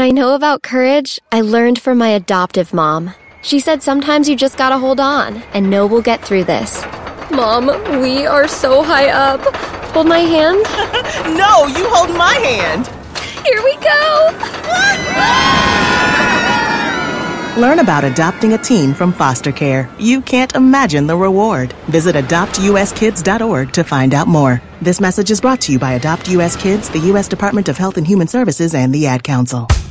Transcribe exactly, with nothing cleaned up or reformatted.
I know about courage, I learned from my adoptive mom. She said sometimes you just gotta hold on and know we'll get through this. Mom, we are so high up. Hold my hand? No, you hold my hand. Here we go. Learn about adopting a teen from foster care. You can't imagine the reward. Visit adopt u s kids dot org to find out more. This message is brought to you by Adopt U S Kids, the U S Department of Health and Human Services, and the Ad Council.